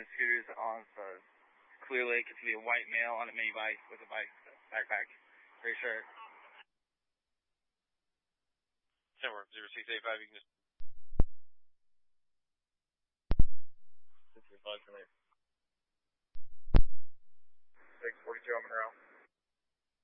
and scooters on the Clear Lake. It's going to be a white male on a mini bike with a bike backpack. Pretty sure. 10-685, you can just... 635 from here. 642 on Monroe.